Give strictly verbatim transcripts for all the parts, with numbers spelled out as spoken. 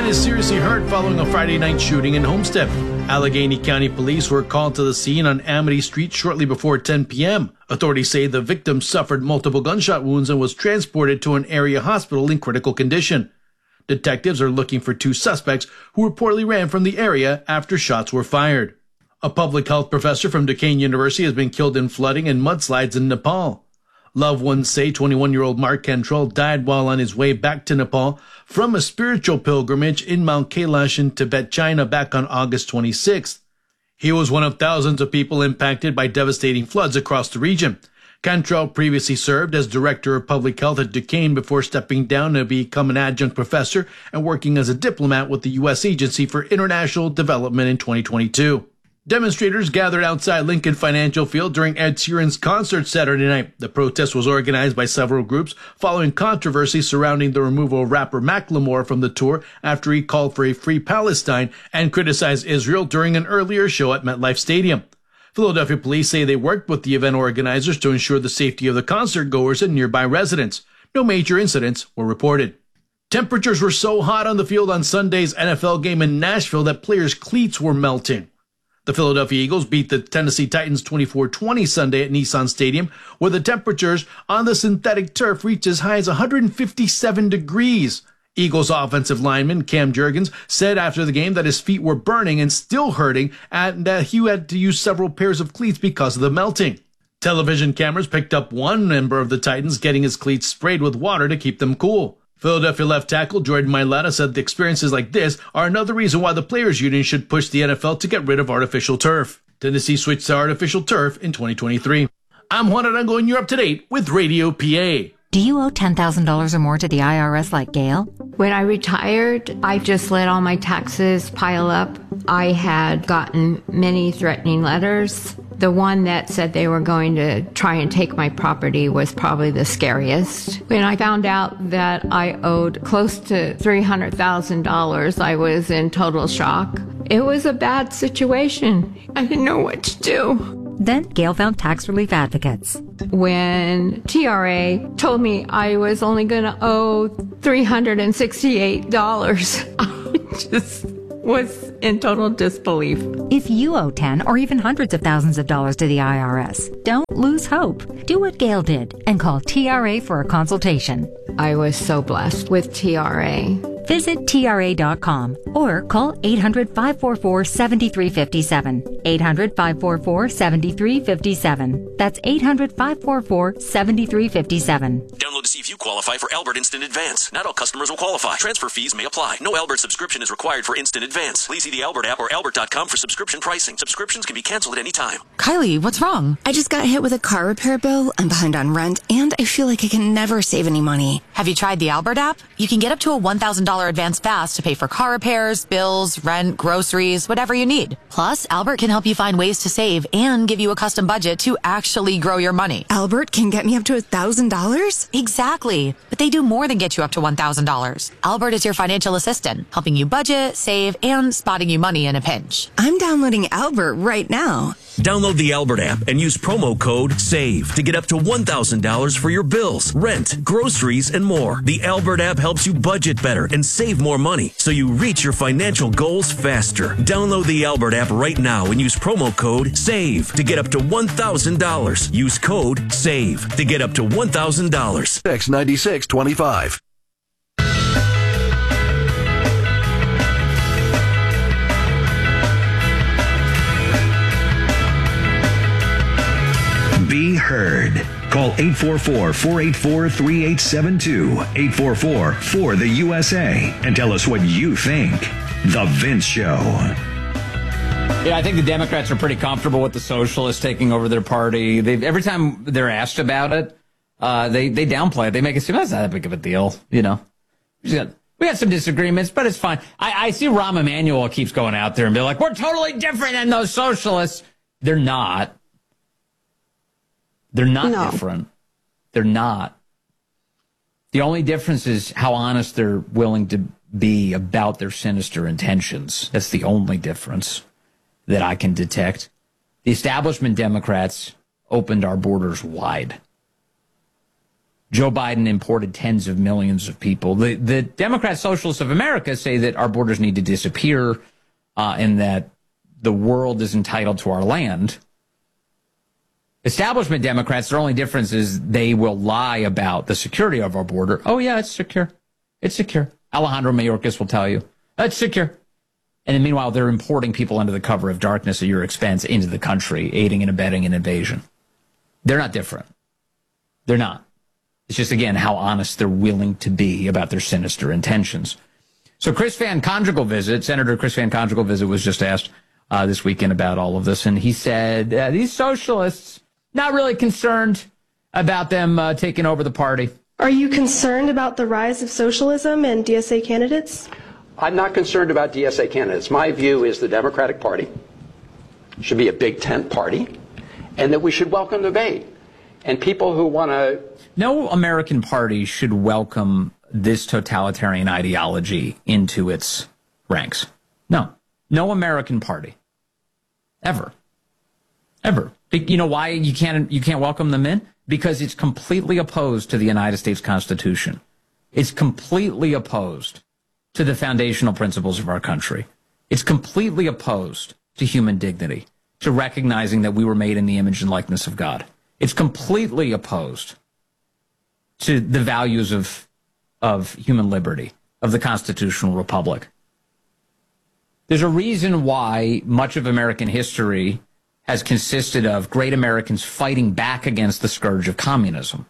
man is seriously hurt following a Friday night shooting in Homestead. Allegheny County Police were called to the scene on Amity Street shortly before ten p.m. Authorities say the victim suffered multiple gunshot wounds and was transported to an area hospital in critical condition. Detectives are looking for two suspects who reportedly ran from the area after shots were fired. A public health professor from Duquesne University has been killed in flooding and mudslides in Nepal. Loved ones say twenty-one-year-old Mark Cantrell died while on his way back to Nepal from a spiritual pilgrimage in Mount Kailash in Tibet, China back on August twenty-sixth. He was one of thousands of people impacted by devastating floods across the region. Cantrell previously served as director of public health at Duquesne before stepping down to become an adjunct professor and working as a diplomat with the U S Agency for International Development in twenty twenty-two. Demonstrators gathered outside Lincoln Financial Field during Ed Sheeran's concert Saturday night. The protest was organized by several groups following controversy surrounding the removal of rapper Macklemore from the tour after he called for a free Palestine and criticized Israel during an earlier show at MetLife Stadium. Philadelphia police say they worked with the event organizers to ensure the safety of the concert goers and nearby residents. No major incidents were reported. Temperatures were so hot on the field on Sunday's N F L game in Nashville that players' cleats were melting. The Philadelphia Eagles beat the Tennessee Titans twenty-four twenty Sunday at Nissan Stadium, where the temperatures on the synthetic turf reached as high as one hundred fifty-seven degrees. Eagles offensive lineman Cam Jurgens said after the game that his feet were burning and still hurting and that he had to use several pairs of cleats because of the melting. Television cameras picked up one member of the Titans getting his cleats sprayed with water to keep them cool. Philadelphia left tackle Jordan Mailata said the experiences like this are another reason why the Players Union should push the N F L to get rid of artificial turf. Tennessee switched to artificial turf in twenty twenty-three. I'm Juan Arango and you're up to date with Radio P A. Do you owe ten thousand dollars or more to the I R S like Gail? When I retired, I just let all my taxes pile up. I had gotten many threatening letters. The one that said they were going to try and take my property was probably the scariest. When I found out that I owed close to three hundred thousand dollars, I was in total shock. It was a bad situation. I didn't know what to do. Then Gail found tax relief advocates. When T R A told me I was only going to owe three hundred sixty-eight dollars, I just was in total disbelief. If you owe ten or even hundreds of thousands of dollars to the I R S, don't lose hope. Do what Gail did and call T R A for a consultation. I was so blessed with T R A. Visit T R A dot com or call eight hundred, five four four, seven three five seven. eight hundred, five four four, seven three five seven. That's eight hundred, five four four, seven three five seven. Download to see if you qualify for Albert Instant Advance. Not all customers will qualify. Transfer fees may apply. No Albert subscription is required for Instant Advance. Please see the Albert app or albert dot com for subscription pricing. Subscriptions can be canceled at any time. Kylie, what's wrong? I just got hit with a car repair bill. I'm behind on rent, and I feel like I can never save any money. Have you tried the Albert app? You can get up to a one thousand dollars advance fast to pay for car repairs, bills, rent, groceries, whatever you need. Plus, Albert can help you find ways to save and give you a custom budget to actually grow your money. Albert can get me up to one thousand dollars? Exactly. But they do more than get you up to one thousand dollars. Albert is your financial assistant, helping you budget, save, and spotting you money in a pinch. I'm downloading Albert right now. Download the Albert app and use promo code SAVE to get up to one thousand dollars for your bills, rent, groceries, and more. The Albert app helps you budget better and save more money so you reach your financial goals faster. Download the Albert app right now and use promo code SAVE to get up to one thousand dollars. Use code SAVE to get up to one thousand dollars. X ninety-six twenty-five. Be heard. Call eight four four, four eight four, three eight seven two, eight four four, four the U S A, and tell us what you think. The Vince Show. Yeah, I think the Democrats are pretty comfortable with the socialists taking over their party. They every time they're asked about it, uh, they they downplay it. They make it seem that's not that big of a deal. You know, we got, we got some disagreements, but it's fine. I, I see Rahm Emanuel keeps going out there and be like, "We're totally different than those socialists." They're not. They're not no. different. They're not. The only difference is how honest they're willing to be about their sinister intentions. That's the only difference that I can detect. The establishment Democrats opened our borders wide. Joe Biden imported tens of millions of people. The, the Democrat Socialists of America say that our borders need to disappear uh, and that the world is entitled to our land. Establishment Democrats, their only difference is they will lie about the security of our border. Oh, yeah, it's secure. It's secure. Alejandro Mayorkas will tell you. It's secure. And then meanwhile, they're importing people under the cover of darkness at your expense into the country, aiding and abetting an invasion. They're not different. They're not. It's just, again, how honest they're willing to be about their sinister intentions. So Chris Van Conjugal visit, Senator Chris Van Conjugal visit was just asked uh, this weekend about all of this. And he said, uh, these socialists, not really concerned about them uh, taking over the party. Are you concerned about the rise of socialism and D S A candidates? I'm not concerned about D S A candidates. My view is the Democratic Party should be a big tent party and that we should welcome debate. And people who want to... No American party should welcome this totalitarian ideology into its ranks. No. No American party. Ever. Ever. You know why you can't you can't welcome them in? Because it's completely opposed to the United States Constitution. It's completely opposed to the foundational principles of our country. It's completely opposed to human dignity, to recognizing that we were made in the image and likeness of God. It's completely opposed to the values of, of human liberty, of the constitutional republic. There's a reason why much of American history has consisted of great Americans fighting back against the scourge of communism.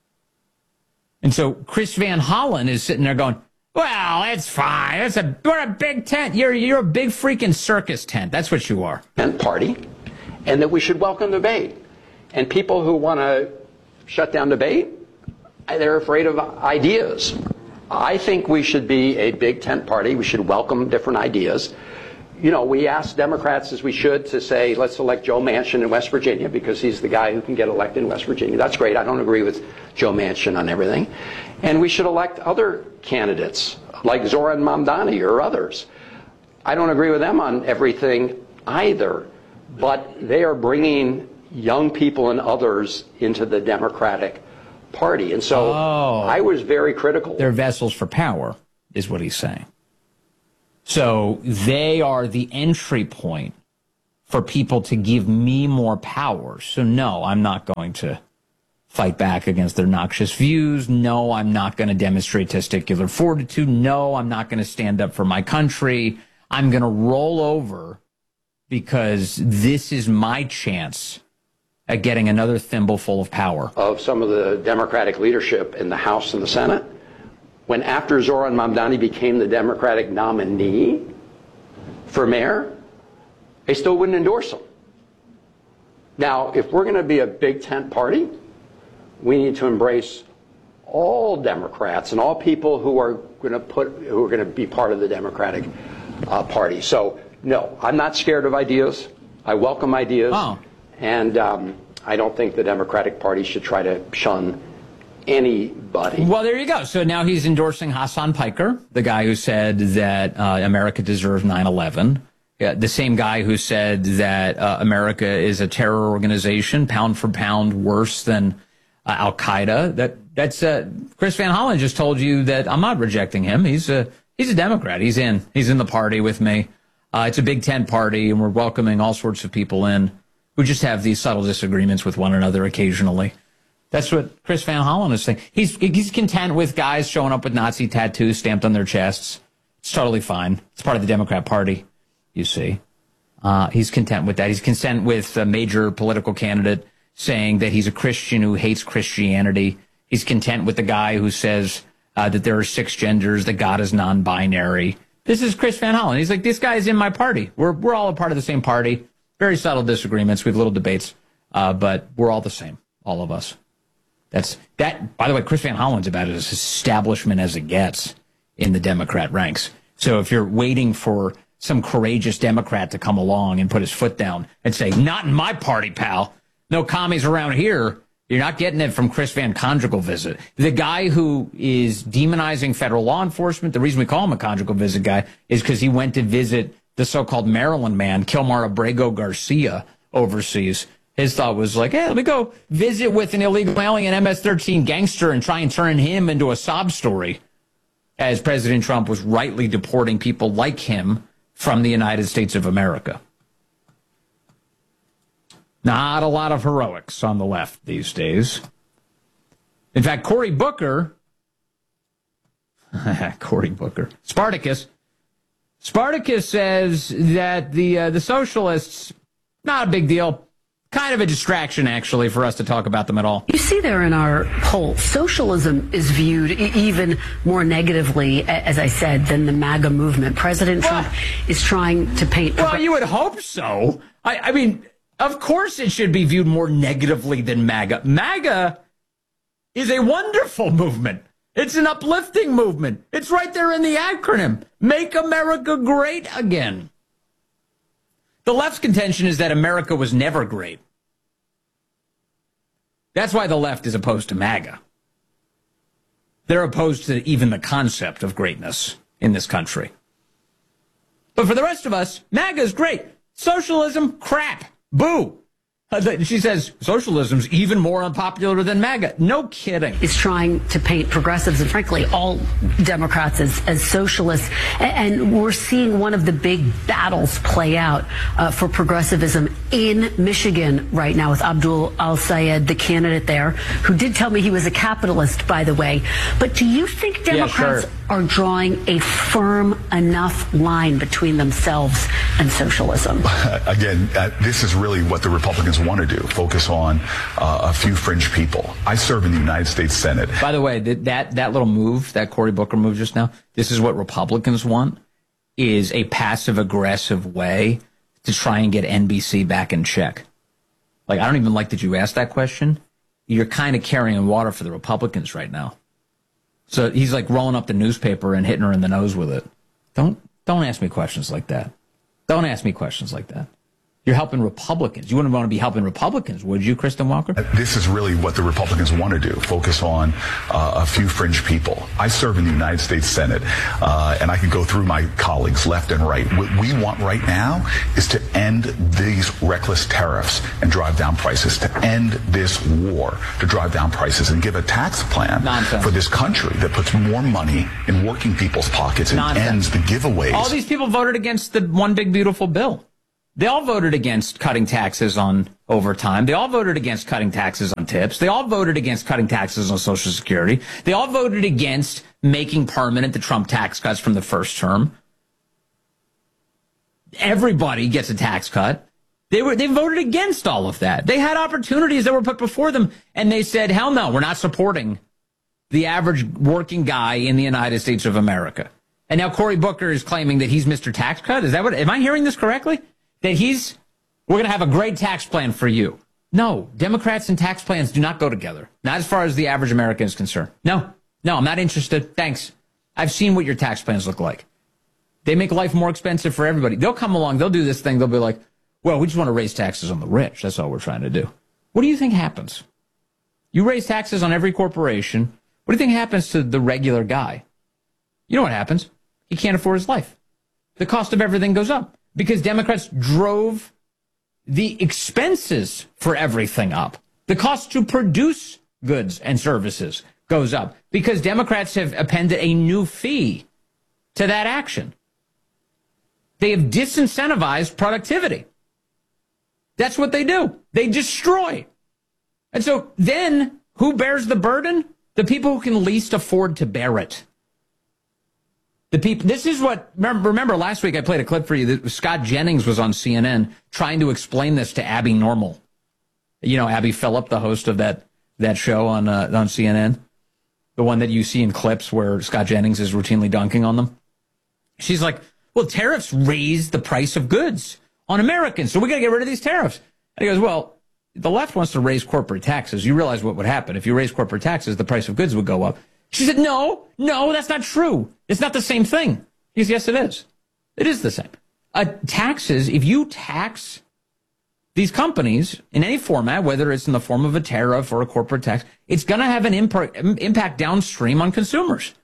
And so Chris Van Hollen is sitting there going, well, it's fine. It's a, we're a big tent. You're, you're a big freaking circus tent. That's what you are. And party, and that we should welcome debate. And people who want to shut down debate, they're afraid of ideas. I think we should be a big tent party. We should welcome different ideas. You know, we ask Democrats, as we should, to say, let's elect Joe Manchin in West Virginia because he's the guy who can get elected in West Virginia. That's great. I don't agree with Joe Manchin on everything. And we should elect other candidates like Zoran Mamdani or others. I don't agree with them on everything either, but they are bringing young people and others into the Democratic Party. And so oh, I was very critical. They're vessels for power, is what he's saying. So they are the entry point for people to give me more power. So no, I'm not going to fight back against their noxious views. No, I'm not going to demonstrate testicular fortitude. No, I'm not going to stand up for my country. I'm going to roll over because this is my chance at getting another thimbleful of power. Of some of the Democratic leadership in the House and the Senate, when after Zoran Mamdani became the Democratic nominee for mayor, they still wouldn't endorse him. Now, if we're going to be a big tent party, we need to embrace all Democrats and all people who are going to put who are going to be part of the Democratic uh, Party. So, no, I'm not scared of ideas. I welcome ideas, oh. and um, I don't think the Democratic Party should try to shun anybody. Well, there you go. So now he's endorsing Hassan Piker, the guy who said that uh, America deserved nine eleven. Yeah, the same guy who said that uh, America is a terror organization, pound for pound worse than uh, Al-Qaeda. That that's uh, Chris Van Hollen just told you that I'm not rejecting him. He's a he's a Democrat. He's in. He's in the party with me. Uh, it's a Big Tent party, and we're welcoming all sorts of people in who just have these subtle disagreements with one another occasionally. That's what Chris Van Hollen is saying. He's he's content with guys showing up with Nazi tattoos stamped on their chests. It's totally fine. It's part of the Democrat Party, you see. Uh, he's content with that. He's content with a major political candidate saying that he's a Christian who hates Christianity. He's content with the guy who says uh, that there are six genders, that God is non-binary. This is Chris Van Hollen. He's like, this guy's in my party. We're we're all a part of the same party. Very subtle disagreements. We have little debates, uh, but we're all the same, all of us. That's that. By the way, Chris Van Hollen's about as establishment as it gets in the Democrat ranks. So if you're waiting for some courageous Democrat to come along and put his foot down and say, not in my party, pal, no commies around here, you're not getting it from Chris Van Conjugal visit. The guy who is demonizing federal law enforcement, the reason we call him a conjugal visit guy is because he went to visit the so-called Maryland man, Kilmar Abrego Garcia, overseas. His thought was like, hey, let me go visit with an illegal alien M S thirteen gangster and try and turn him into a sob story, as President Trump was rightly deporting people like him from the United States of America. Not a lot of heroics on the left these days. In fact, Cory Booker, Cory Booker, Spartacus, Spartacus says that the uh, the socialists, not a big deal. Kind of a distraction, actually, for us to talk about them at all. You see there in our poll, socialism is viewed e- even more negatively, as I said, than the MAGA movement. President Trump well, is trying to paint... Well, you would hope so. I, I mean, of course it should be viewed more negatively than MAGA. MAGA is a wonderful movement. It's an uplifting movement. It's right there in the acronym. Make America Great Again. The left's contention is that America was never great. That's why the left is opposed to MAGA. They're opposed to even the concept of greatness in this country. But for the rest of us, MAGA is great. Socialism, crap. Boo. She says socialism's even more unpopular than MAGA. No kidding. Is trying to paint progressives and, frankly, all Democrats as, as socialists. And we're seeing one of the big battles play out uh, for progressivism in Michigan right now with Abdul Al-Sayed, the candidate there, who did tell me he was a capitalist, by the way. But do you think Democrats yeah, sure. are drawing a firm enough line between themselves and socialism? Again, uh, this is really what the Republicans want to do, focus on uh, a few fringe people. I serve in the United States Senate. By the way, that that little move, that Cory Booker move just now, this is what Republicans want, is a passive-aggressive way to try and get N B C back in check. Like, I don't even like that you asked that question. You're kind of carrying water for the Republicans right now. So he's like rolling up the newspaper and hitting her in the nose with it. Don't don't ask me questions like that. Don't ask me questions like that. You're helping Republicans. You wouldn't want to be helping Republicans, would you, Kristen Walker? This is really what the Republicans want to do, focus on uh, a few fringe people. I serve in the United States Senate, uh, and I can go through my colleagues left and right. What we want right now is to end these reckless tariffs and drive down prices, to end this war, to drive down prices, and give a tax plan Nonsense. for this country that puts more money in working people's pockets and Nonsense. ends the giveaways. All these people voted against the one big, beautiful bill. They all voted against cutting taxes on overtime. They all voted against cutting taxes on tips. They all voted against cutting taxes on Social Security. They all voted against making permanent the Trump tax cuts from the first term. Everybody gets a tax cut. They were they voted against all of that. They had opportunities that were put before them, and they said, hell no, we're not supporting the average working guy in the United States of America. And now Cory Booker is claiming that he's Mister Tax Cut. Is that what, am I hearing this correctly? That he's, we're going to have a great tax plan for you. No, Democrats and tax plans do not go together. Not as far as the average American is concerned. No, no, I'm not interested. Thanks. I've seen what your tax plans look like. They make life more expensive for everybody. They'll come along, they'll do this thing, they'll be like, well, we just want to raise taxes on the rich. That's all we're trying to do. What do you think happens? You raise taxes on every corporation. What do you think happens to the regular guy? You know what happens? He can't afford his life. The cost of everything goes up. Because Democrats drove the expenses for everything up. The cost to produce goods and services goes up. Because Democrats have appended a new fee to that action. They have disincentivized productivity. That's what they do. They destroy. And so then, who bears the burden? The people who can least afford to bear it. The people, this is what, remember, remember last week I played a clip for you that Scott Jennings was on C N N trying to explain this to Abby Normal. You know, Abby Phillip, the host of that, that show on, uh, on C N N. The one that you see in clips where Scott Jennings is routinely dunking on them. She's like, well, tariffs raise the price of goods on Americans, so we got to get rid of these tariffs. And he goes, well, the left wants to raise corporate taxes. You realize what would happen. If you raise corporate taxes, the price of goods would go up. She said, no, no, that's not true. It's not the same thing. He goes, yes, it is. It is the same. Uh, taxes, if you tax these companies in any format, whether it's in the form of a tariff or a corporate tax, it's going to have an imp- impact downstream on consumers.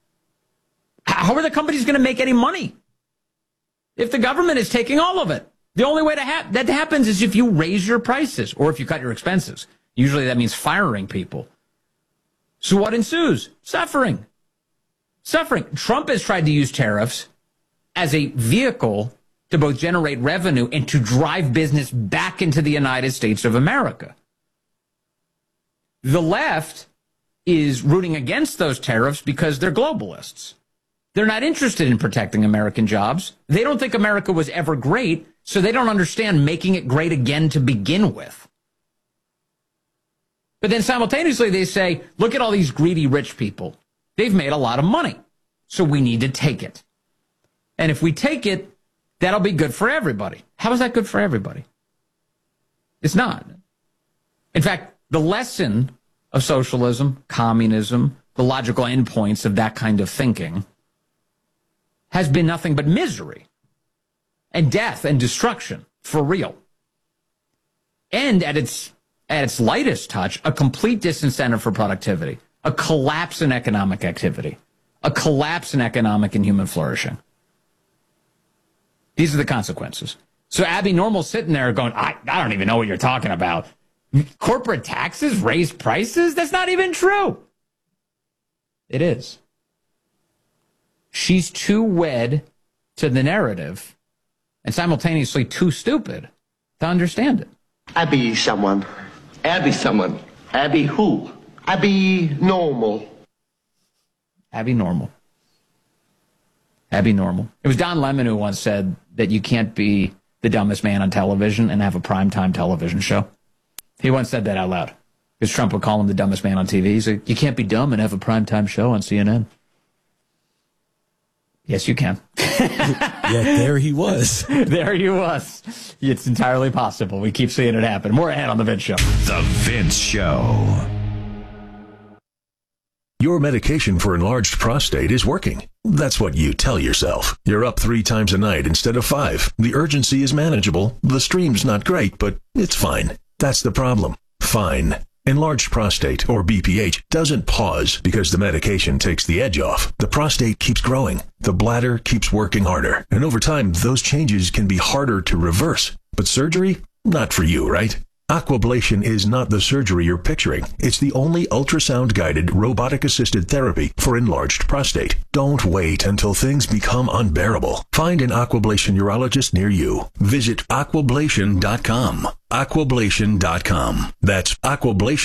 How are the companies going to make any money if the government is taking all of it? The only way to ha- that happens is if you raise your prices or if you cut your expenses. Usually that means firing people. So what ensues? Suffering. Suffering. Trump has tried to use tariffs as a vehicle to both generate revenue and to drive business back into the United States of America. The left is rooting against those tariffs because they're globalists. They're not interested in protecting American jobs. They don't think America was ever great, so they don't understand making it great again to begin with. But then simultaneously they say, look at all these greedy rich people. They've made a lot of money, so we need to take it. And if we take it, that'll be good for everybody. How is that good for everybody? It's not. In fact, the lesson of socialism, communism, the logical endpoints of that kind of thinking has been nothing but misery and death and destruction for real. And at its at its lightest touch, a complete disincentive for productivity, a collapse in economic activity, a collapse in economic and human flourishing. These are the consequences. So Abby Normal's sitting there going, I, I don't even know what you're talking about. Corporate taxes raise prices? That's not even true. It is. She's too wed to the narrative and simultaneously too stupid to understand it. Abby someone. Abby someone. Abby who? Abby Normal. Abby Normal. Abby Normal. It was Don Lemon who once said that you can't be the dumbest man on television and have a primetime television show. He once said that out loud. Because Trump would call him the dumbest man on T V. He's like, you can't be dumb and have a primetime show on C N N. Yes, you can. Yeah, there he was. There he was. It's entirely possible. We keep seeing it happen. More ahead on The Vince Show. The Vince Show. Your medication for enlarged prostate is working. That's what you tell yourself. You're up three times a night instead of five. The urgency is manageable. The stream's not great, but it's fine. That's the problem. Fine. Enlarged prostate, or B P H, doesn't pause because the medication takes the edge off. The prostate keeps growing. The bladder keeps working harder. And over time, those changes can be harder to reverse. But surgery? Not for you, right? Aquablation is not the surgery you're picturing. It's the only ultrasound-guided, robotic-assisted therapy for enlarged prostate. Don't wait until things become unbearable. Find an Aquablation urologist near you. Visit aquablation dot com. aquablation dot com. That's aquablation.